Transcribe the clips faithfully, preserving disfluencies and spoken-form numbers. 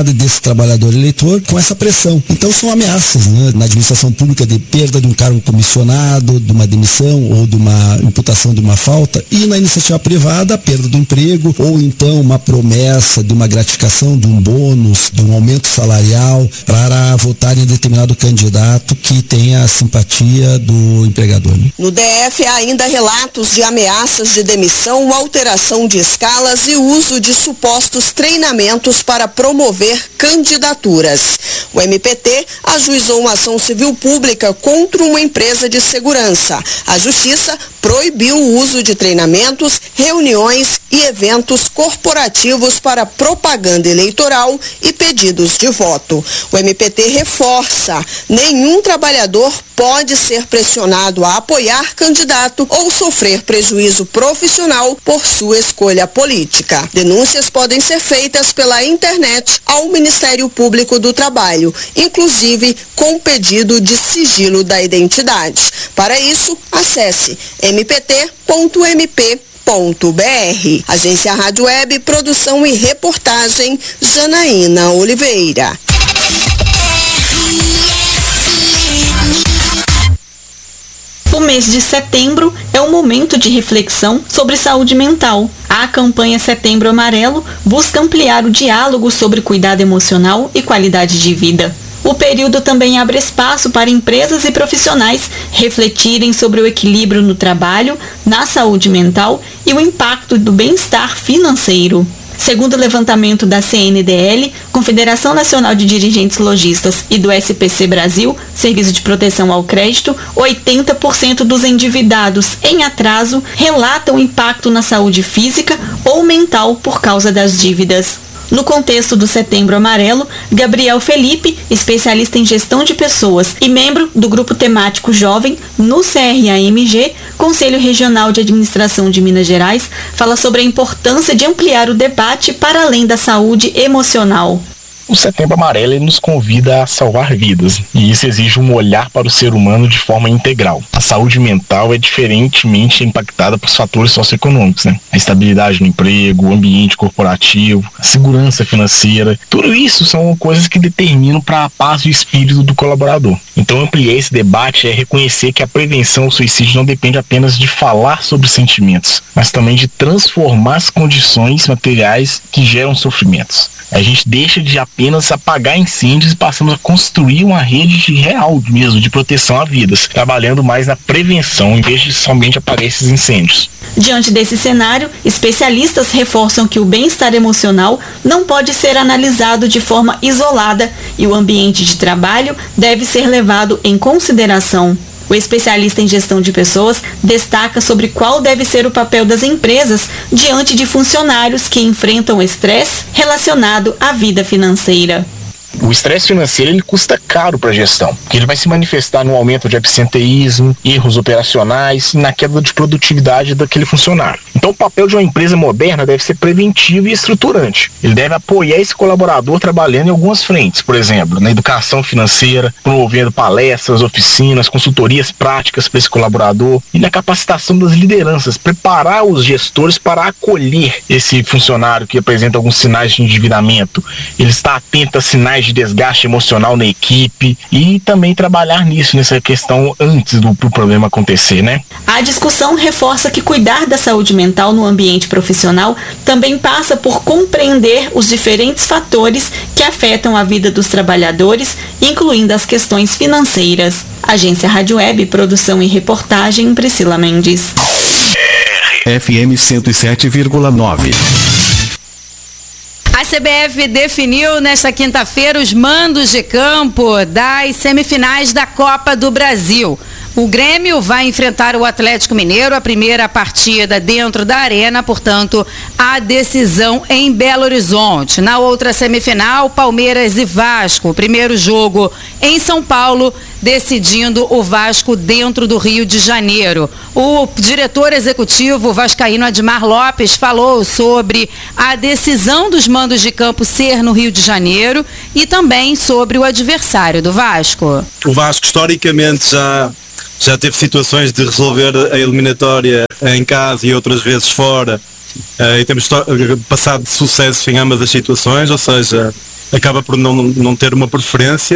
jornada desse trabalhador eleitor com essa pressão. Então são ameaças, né, na administração pública de perda de um cargo comissionado, de uma demissão ou de uma imputação de uma falta, e na iniciativa privada a perda do emprego ou então uma promessa de uma gratificação, de um bônus, de um aumento salarial para votar em determinado candidato que tenha a simpatia do empregador. Né? No D F há ainda relatos de ameaças de demissão, alteração de escalas e uso de supostos treinamentos para promover candidaturas. O M P T ajuizou uma ação civil pública contra uma empresa de segurança. A Justiça proibiu o uso de treinamentos, reuniões e eventos corporativos para propaganda eleitoral e pedidos de voto. O M P T reforça: nenhum trabalhador pode ser pressionado a apoiar candidato ou sofrer prejuízo profissional por sua escolha política. Denúncias podem ser feitas pela internet ao Ministério Público do Trabalho, inclusive com pedido de sigilo da identidade. Para isso, acesse m p t ponto m p ponto b r. Agência Rádio Web, produção e reportagem, Janaína Oliveira. O mês de setembro é um momento de reflexão sobre saúde mental. A campanha Setembro Amarelo busca ampliar o diálogo sobre cuidado emocional e qualidade de vida. O período também abre espaço para empresas e profissionais refletirem sobre o equilíbrio no trabalho, na saúde mental e o impacto do bem-estar financeiro. Segundo o levantamento da C N D L, Confederação Nacional de Dirigentes Lojistas, e do S P C Brasil, Serviço de Proteção ao Crédito, oitenta por cento dos endividados em atraso relatam impacto na saúde física ou mental por causa das dívidas. No contexto do Setembro Amarelo, Gabriel Felipe, especialista em gestão de pessoas e membro do grupo temático jovem no C R A M G, Conselho Regional de Administração de Minas Gerais, fala sobre a importância de ampliar o debate para além da saúde emocional. O Setembro Amarelo ele nos convida a salvar vidas, e isso exige um olhar para o ser humano de forma integral. A saúde mental é diferentemente impactada por fatores socioeconômicos, né? A estabilidade no emprego, o ambiente corporativo, a segurança financeira, tudo isso são coisas que determinam para a paz de espírito do colaborador. Então ampliar esse debate é reconhecer que a prevenção ao suicídio não depende apenas de falar sobre sentimentos, mas também de transformar as condições materiais que geram sofrimentos. A gente deixa de apenas apagar incêndios e passamos a construir uma rede de real mesmo, de proteção a vidas, trabalhando mais na prevenção em vez de somente apagar esses incêndios. Diante desse cenário, especialistas reforçam que o bem-estar emocional não pode ser analisado de forma isolada e o ambiente de trabalho deve ser levado em consideração. O especialista em gestão de pessoas destaca sobre qual deve ser o papel das empresas diante de funcionários que enfrentam estresse relacionado à vida financeira. O estresse financeiro ele custa caro para a gestão, porque ele vai se manifestar no aumento de absenteísmo, erros operacionais e na queda de produtividade daquele funcionário. Então o papel de uma empresa moderna deve ser preventivo e estruturante. Ele deve apoiar esse colaborador trabalhando em algumas frentes, por exemplo, na educação financeira, promovendo palestras, oficinas, consultorias práticas para esse colaborador e na capacitação das lideranças, preparar os gestores para acolher esse funcionário que apresenta alguns sinais de endividamento. Ele está atento a sinais de desgaste emocional na equipe e também trabalhar nisso, nessa questão antes do, do problema acontecer, né? A discussão reforça que cuidar da saúde mental no ambiente profissional também passa por compreender os diferentes fatores que afetam a vida dos trabalhadores, incluindo as questões financeiras. Agência Rádio Web, produção e reportagem, Priscila Mendes. F M cento e sete vírgula nove. A C B F definiu nesta quinta-feira os mandos de campo das semifinais da Copa do Brasil. O Grêmio vai enfrentar o Atlético Mineiro, a primeira partida dentro da arena, portanto, a decisão em Belo Horizonte. Na outra semifinal, Palmeiras e Vasco, o primeiro jogo em São Paulo, decidindo o Vasco dentro do Rio de Janeiro. O diretor executivo vascaíno Admar Lopes falou sobre a decisão dos mandos de campo ser no Rio de Janeiro e também sobre o adversário do Vasco. O Vasco, historicamente, já... já teve situações de resolver a eliminatória em casa e outras vezes fora, uh, e temos passado de sucesso em ambas as situações, ou seja, acaba por não, não ter uma preferência,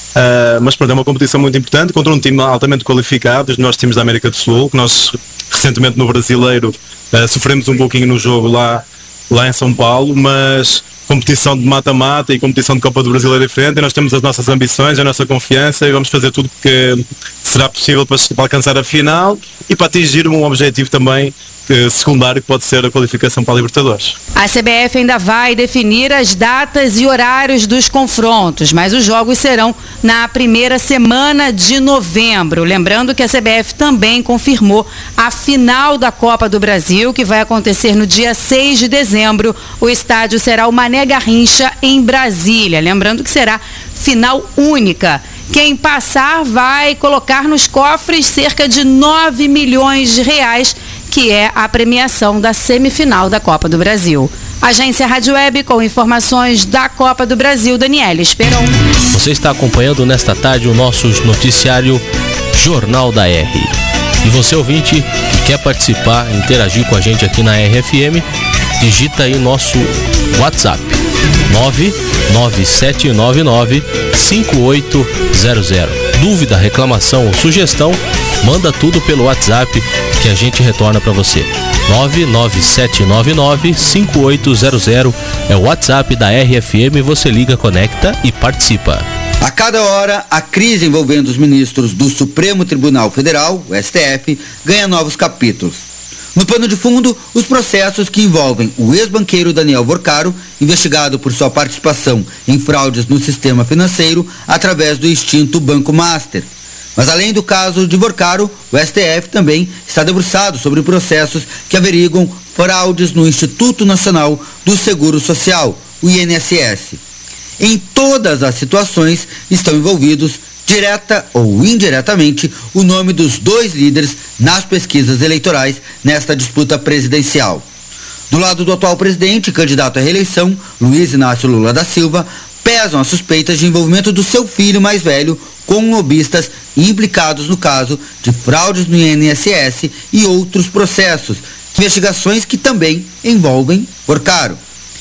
uh, mas pronto, é uma competição muito importante contra um time altamente qualificado, os nossos times da América do Sul, que nós recentemente no Brasileiro uh, sofremos um pouquinho no jogo lá, lá em São Paulo, mas competição de mata-mata e competição de Copa do Brasil é diferente, e nós temos as nossas ambições, a nossa confiança, e vamos fazer tudo que será possível para, para alcançar a final e para atingir um objetivo também eh, secundário, que pode ser a qualificação para a Libertadores. A C B F ainda vai definir as datas e horários dos confrontos, mas os jogos serão na primeira semana de novembro. Lembrando que a C B F também confirmou a final da Copa do Brasil, que vai acontecer no dia seis de dezembro. O estádio será o Mané Garrincha, em Brasília. Lembrando que será final única. Quem passar vai colocar nos cofres cerca de nove milhões de reais, que é a premiação da semifinal da Copa do Brasil. Agência Rádio Web com informações da Copa do Brasil, Daniela Esperon. Você está acompanhando nesta tarde o nosso noticiário Jornal da R. E você, ouvinte, que quer participar, interagir com a gente aqui na R F M, digita aí nosso WhatsApp nove nove sete nove nove cinco oito zero zero. Dúvida, reclamação ou sugestão, manda tudo pelo WhatsApp que a gente retorna para você. nove nove sete nove nove cinco oito zero zero é o WhatsApp da R F M, você liga, conecta e participa. A cada hora, a crise envolvendo os ministros do Supremo Tribunal Federal, o S T F, ganha novos capítulos. No pano de fundo, os processos que envolvem o ex-banqueiro Daniel Vorcaro, investigado por sua participação em fraudes no sistema financeiro através do extinto Banco Master. Mas além do caso de Vorcaro, o S T F também está debruçado sobre processos que averiguam fraudes no Instituto Nacional do Seguro Social, o I N S S. Em todas as situações estão envolvidos, direta ou indiretamente, o nome dos dois líderes nas pesquisas eleitorais nesta disputa presidencial. Do lado do atual presidente, candidato à reeleição, Luiz Inácio Lula da Silva, pesam as suspeitas de envolvimento do seu filho mais velho com lobistas implicados no caso de fraudes no I N S S e outros processos, investigações que também envolvem Vorcaro.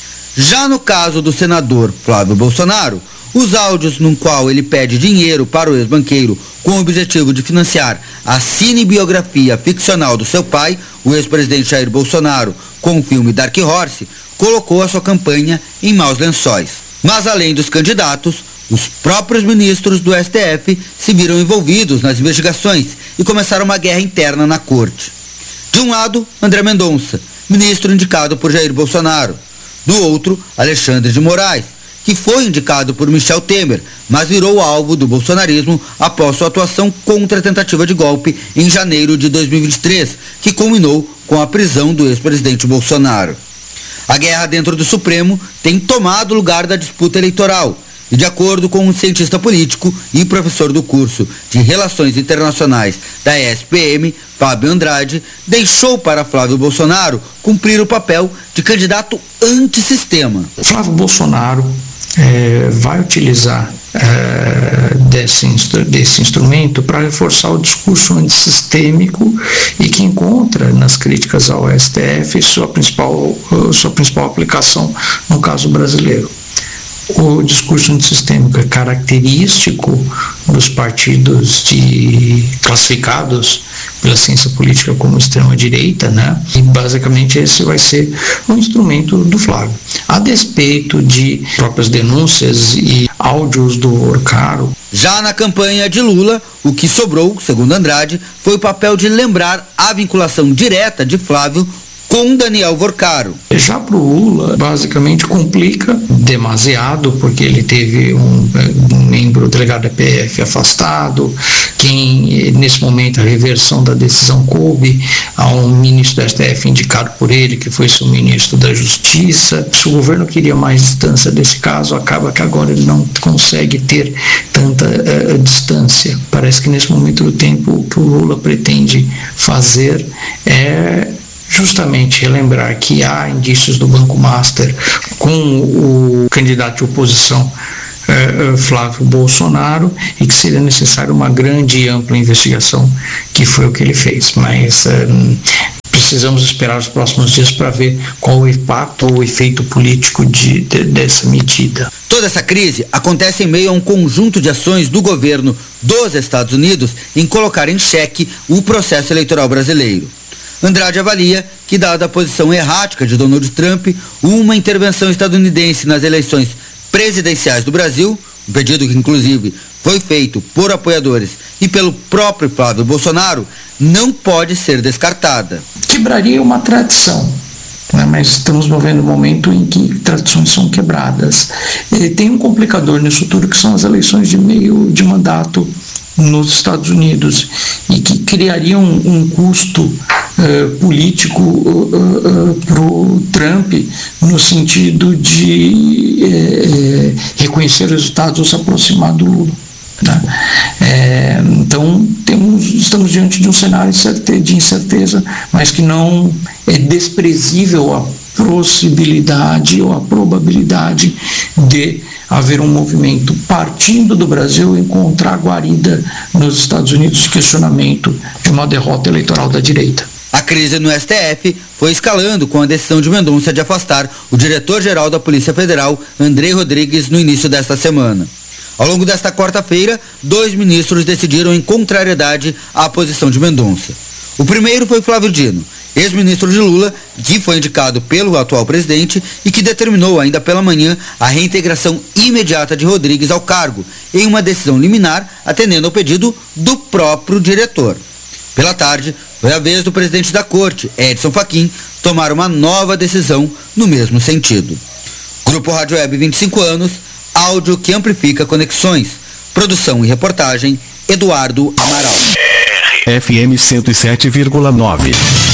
Já no caso do senador Flávio Bolsonaro, os áudios no qual ele pede dinheiro para o ex-banqueiro com o objetivo de financiar a cinebiografia ficcional do seu pai, o ex-presidente Jair Bolsonaro, com o filme Dark Horse, colocou a sua campanha em maus lençóis. Mas além dos candidatos, os próprios ministros do S T F se viram envolvidos nas investigações e começaram uma guerra interna na corte. De um lado, André Mendonça, ministro indicado por Jair Bolsonaro. Do outro, Alexandre de Moraes, que foi indicado por Michel Temer, mas virou alvo do bolsonarismo após sua atuação contra a tentativa de golpe em janeiro de dois mil e vinte e três, que culminou com a prisão do ex-presidente Bolsonaro. A guerra dentro do Supremo tem tomado lugar da disputa eleitoral e, de acordo com um cientista político e professor do curso de Relações Internacionais da E S P M, Fábio Andrade, deixou para Flávio Bolsonaro cumprir o papel de candidato antissistema. Flávio Bolsonaro É, vai utilizar é, desse, instru- desse instrumento para reforçar o discurso antissistêmico e que encontra nas críticas ao S T F sua principal, sua principal aplicação no caso brasileiro. O discurso antissistêmico é característico dos partidos de, classificados pela ciência política como extrema-direita, né? E basicamente esse vai ser o instrumento do Flávio. A despeito de próprias denúncias e áudios do Vorcaro. Já na campanha de Lula, o que sobrou, segundo Andrade, foi o papel de lembrar a vinculação direta de Flávio com Daniel Vorcaro. Já para o Lula, basicamente complica demasiado, porque ele teve um, um membro delegado da P F afastado, quem, nesse momento, a reversão da decisão coube a um ministro do S T F indicado por ele, que foi seu ministro da Justiça. Se o governo queria mais distância desse caso, acaba que agora ele não consegue ter tanta uh, distância. Parece que nesse momento do tempo, o que o Lula pretende fazer é justamente relembrar que há indícios do Banco Master com o candidato de oposição eh, Flávio Bolsonaro e que seria necessário uma grande e ampla investigação, que foi o que ele fez. Mas eh, precisamos esperar os próximos dias para ver qual o impacto ou o efeito político de, de, dessa medida. Toda essa crise acontece em meio a um conjunto de ações do governo dos Estados Unidos em colocar em xeque o processo eleitoral brasileiro. Andrade avalia que, dada a posição errática de Donald Trump, uma intervenção estadunidense nas eleições presidenciais do Brasil, um pedido que inclusive foi feito por apoiadores e pelo próprio Flávio Bolsonaro, não pode ser descartada. Quebraria uma tradição, né? Mas estamos vivendo um momento em que tradições são quebradas. E tem um complicador nisso tudo, que são as eleições de meio de mandato nos Estados Unidos, e que criariam um, um custo uh, político uh, uh, uh, para o Trump, no sentido de uh, uh, reconhecer resultados ou se aproximar do Lula. Né? É, então temos, estamos diante de um cenário de incerteza, mas que não é desprezível a possibilidade ou a probabilidade de haver um movimento partindo do Brasil encontrar guarida nos Estados Unidos de questionamento de uma derrota eleitoral da direita. A crise no S T F foi escalando com a decisão de Mendonça de afastar o diretor-geral da Polícia Federal, Andrei Rodrigues, no início desta semana. Ao longo desta quarta-feira, dois ministros decidiram em contrariedade à posição de Mendonça. O primeiro foi Flávio Dino, ex-ministro de Lula, que foi indicado pelo atual presidente e que determinou ainda pela manhã a reintegração imediata de Rodrigues ao cargo, em uma decisão liminar atendendo ao pedido do próprio diretor. Pela tarde, foi a vez do presidente da Corte, Edson Fachin, tomar uma nova decisão no mesmo sentido. Grupo Rádio Web, vinte e cinco anos, áudio que amplifica conexões. Produção e reportagem, Eduardo Amaral. F M cento e sete vírgula nove.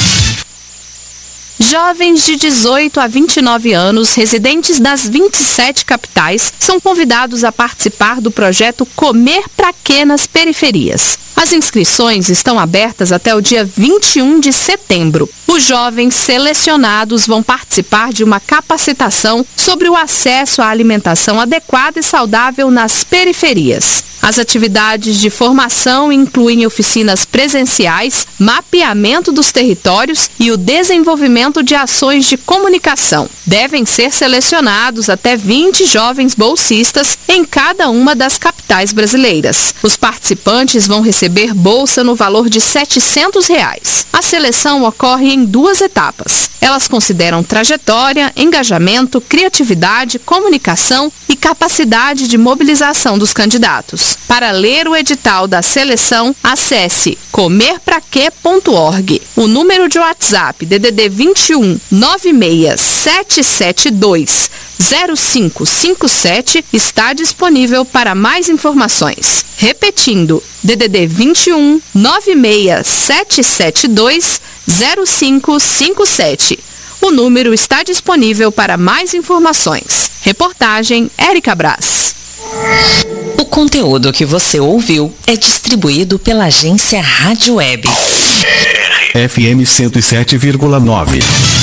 Jovens de dezoito a vinte e nove anos, residentes das vinte e sete capitais, são convidados a participar do projeto Comer Pra Quê nas Periferias. As inscrições estão abertas até o dia vinte e um de setembro. Os jovens selecionados vão participar de uma capacitação sobre o acesso à alimentação adequada e saudável nas periferias. As atividades de formação incluem oficinas presenciais, mapeamento dos territórios e o desenvolvimento de ações de comunicação. Devem ser selecionados até vinte jovens bolsistas em cada uma das capitais brasileiras. Os participantes vão receber bolsa no valor de setecentos reais. A seleção ocorre em duas etapas. Elas consideram trajetória, engajamento, criatividade, comunicação e capacidade de mobilização dos candidatos. Para ler o edital da seleção, acesse comer pra quê ponto org. O número de WhatsApp D D D vinte e um, nove seis sete sete dois, zero cinco cinco sete está disponível para mais informações. Repetindo, D D D vinte e um, nove seis sete sete dois, zero cinco cinco sete. O número está disponível para mais informações. Reportagem Érica Brás. O conteúdo que você ouviu é distribuído pela agência Rádio Web. F M cento e sete vírgula nove.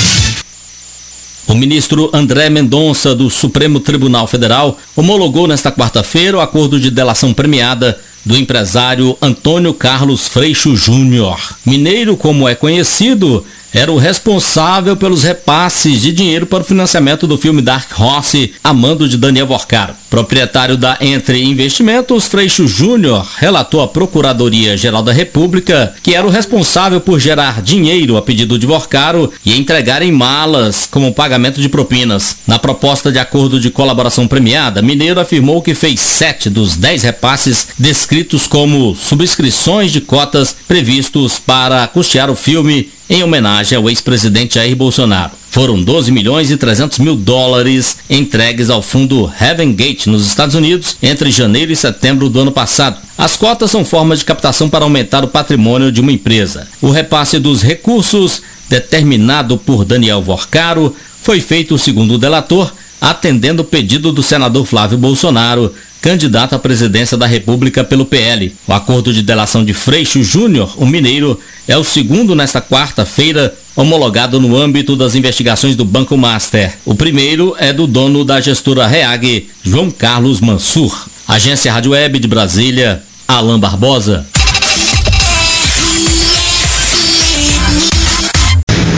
O ministro André Mendonça, do Supremo Tribunal Federal, homologou nesta quarta-feira o acordo de delação premiada do empresário Antônio Carlos Freixo Júnior. Mineiro, como é conhecido, era o responsável pelos repasses de dinheiro para o financiamento do filme Dark Horse, a mando de Daniel Vorcaro. Proprietário da Entre Investimentos, Freixo Júnior relatou à Procuradoria-Geral da República que era o responsável por gerar dinheiro a pedido de Vorcaro e entregar em malas como pagamento de propinas. Na proposta de acordo de colaboração premiada, Mineiro afirmou que fez sete dos dez repasses descritos como subscrições de cotas previstos para custear o filme em homenagem ao ex-presidente Jair Bolsonaro. Foram doze milhões e trezentos mil dólares entregues ao fundo Heaven Gate nos Estados Unidos entre janeiro e setembro do ano passado. As cotas são formas de captação para aumentar o patrimônio de uma empresa. O repasse dos recursos, determinado por Daniel Vorcaro, foi feito, segundo o delator, atendendo o pedido do senador Flávio Bolsonaro, candidato à presidência da República pelo P L. O acordo de delação de Freixo Júnior, o mineiro, é o segundo nesta quarta-feira homologado no âmbito das investigações do Banco Master. O primeiro é do dono da gestora REAG, João Carlos Mansur. Agência Rádio Web de Brasília, Alain Barbosa.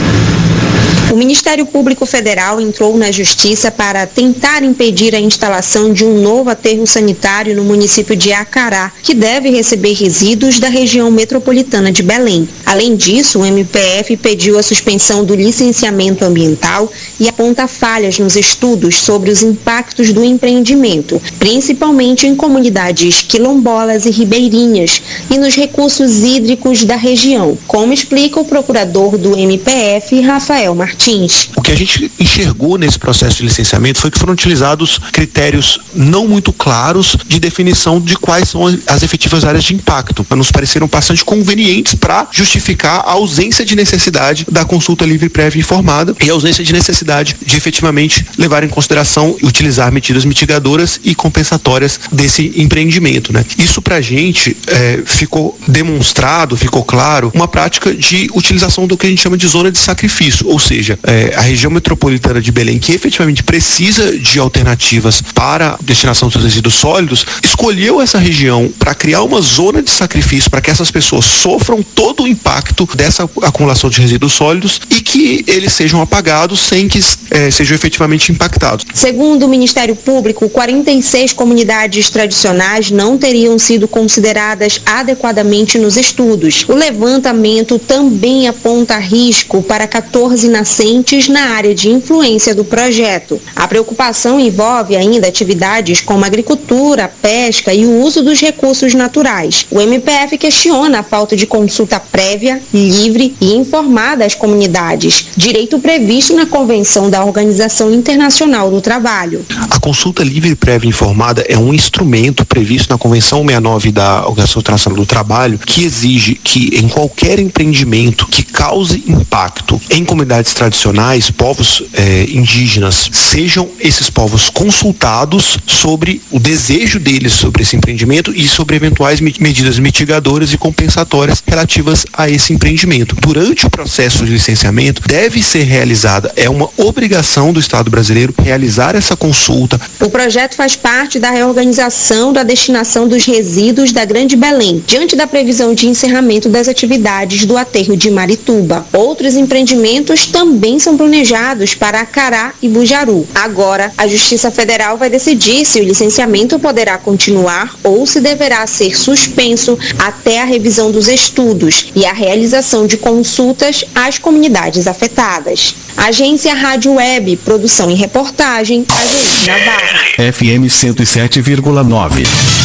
O Ministério Público Federal entrou na Justiça para tentar impedir a instalação de um novo aterro sanitário no município de Acará, que deve receber resíduos da região metropolitana de Belém. Além disso, o M P F pediu a suspensão do licenciamento ambiental e aponta falhas nos estudos sobre os impactos do empreendimento, principalmente em comunidades quilombolas e ribeirinhas e nos recursos hídricos da região, como explica o procurador do M P F, Rafael Martins. O que a gente enxergou nesse processo de licenciamento foi que foram utilizados critérios não muito claros de definição de quais são as efetivas áreas de impacto. Nos pareceram bastante convenientes para justificar a ausência de necessidade da consulta livre, prévia e informada e a ausência de necessidade de efetivamente levar em consideração e utilizar medidas mitigadoras e compensatórias desse empreendimento, né? Isso para a gente é, ficou demonstrado, ficou claro, uma prática de utilização do que a gente chama de zona de sacrifício, ou seja, é, a região metropolitana de Belém, que efetivamente precisa de alternativas para a destinação dos resíduos sólidos, escolheu essa região para criar uma zona de sacrifício para que essas pessoas sofram todo o impacto dessa acumulação de resíduos sólidos e que eles sejam apagados sem que é, sejam efetivamente impactados. Segundo o Ministério Público, quarenta e seis comunidades tradicionais não teriam sido consideradas adequadamente nos estudos. O levantamento também aponta risco para quatorze nascentes na área de influência do projeto. A preocupação envolve ainda atividades como agricultura, pesca e o uso dos recursos naturais. O M P F questiona a falta de consulta prévia, livre e informada às comunidades, direito previsto na Convenção da Organização Internacional do Trabalho. A consulta livre, prévia e informada é um instrumento previsto na Convenção cento e sessenta e nove da Organização Internacional do Trabalho, que exige que em qualquer empreendimento que cause impacto em comunidades tradicionais, povos eh, indígenas, sejam esses povos consultados sobre o desejo deles sobre esse empreendimento e sobre eventuais medidas mitigadoras e compensatórias relativas a esse empreendimento. Durante o processo de licenciamento, deve ser realizada, é uma obrigação do Estado brasileiro realizar essa consulta. O projeto faz parte da reorganização da destinação dos resíduos da Grande Belém, diante da previsão de encerramento das atividades do aterro de Marituba. Outros empreendimentos também são planejados para Acará e Bujaru. Agora, a Justiça Federal vai decidir se o licenciamento poderá continuar ou se deverá ser suspenso até a revisão dos estudos e a realização de consultas às comunidades afetadas. Agência Rádio Web, produção e reportagem, Adeline Navarro. F M cento e sete vírgula nove.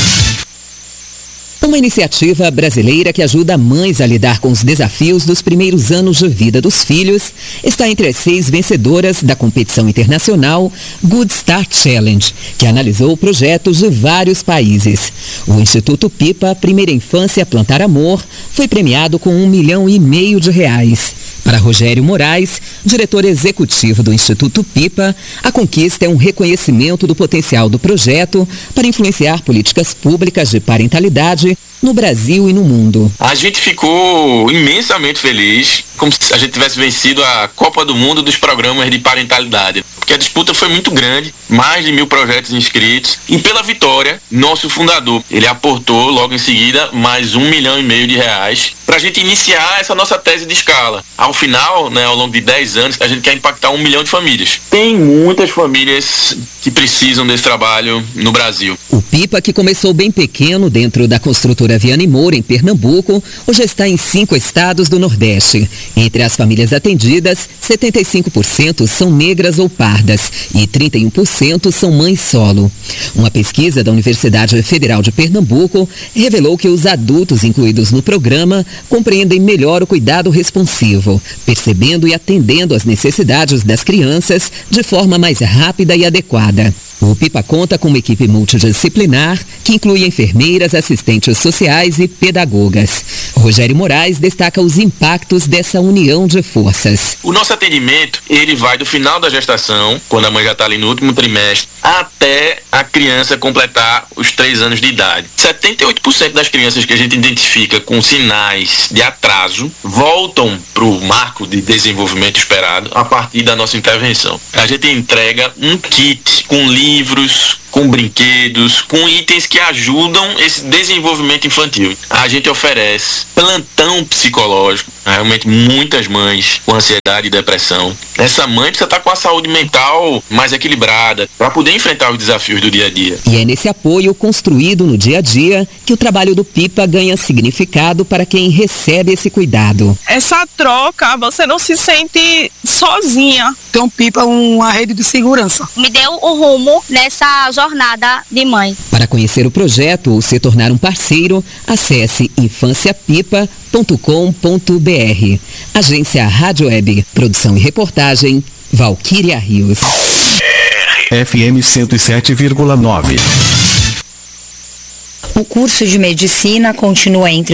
Uma iniciativa brasileira que ajuda mães a lidar com os desafios dos primeiros anos de vida dos filhos está entre as seis vencedoras da competição internacional Good Start Challenge, que analisou projetos de vários países. O Instituto Pipa Primeira Infância Plantar Amor foi premiado com um milhão e meio de reais. Para Rogério Moraes, diretor executivo do Instituto Pipa, a conquista é um reconhecimento do potencial do projeto para influenciar políticas públicas de parentalidade no Brasil e no mundo. A gente ficou imensamente feliz, como se a gente tivesse vencido a Copa do Mundo dos programas de parentalidade, porque a disputa foi muito grande, mais de mil projetos inscritos, e pela vitória, nosso fundador, ele aportou logo em seguida mais um milhão e meio de reais para a gente iniciar essa nossa tese de escala. Ao final, né, ao longo de dez anos, a gente quer impactar um milhão de famílias. Tem muitas famílias que precisam desse trabalho no Brasil. O Pipa, que começou bem pequeno dentro da construtora Viana e Moura, em Pernambuco, hoje está em cinco estados do Nordeste. Entre as famílias atendidas, setenta e cinco por cento são negras ou pardas e trinta e um por cento são mães solo. Uma pesquisa da Universidade Federal de Pernambuco revelou que os adultos incluídos no programa compreendem melhor o cuidado responsivo, percebendo e atendendo às necessidades das crianças de forma mais rápida e adequada. O Pipa conta com uma equipe multidisciplinar que inclui enfermeiras, assistentes sociais e pedagogas. Rogério Moraes destaca os impactos dessa união de forças. O nosso atendimento, ele vai do final da gestação, quando a mãe já está ali no último trimestre, até a criança completar os três anos de idade. setenta e oito por cento das crianças que a gente identifica com sinais de atraso voltam para o marco de desenvolvimento esperado a partir da nossa intervenção. A gente entrega um kit com livros, com brinquedos, com itens que ajudam esse desenvolvimento infantil. A gente oferece plantão psicológico, realmente muitas mães com ansiedade e depressão. Essa mãe precisa estar com a saúde mental mais equilibrada para poder enfrentar os desafios do dia a dia. E é nesse apoio construído no dia a dia que o trabalho do Pipa ganha significado para quem recebe esse cuidado. Essa troca, você não se sente sozinha. Tem um Pipa, uma rede de segurança. Me deu o rumo nessa jornada de mãe. Para conhecer o projeto ou se tornar um parceiro, acesse infância pipa ponto com ponto b r. Agência Rádio Web, produção e reportagem, Valquíria Rios. F M cento e sete vírgula nove. O curso de medicina continua entre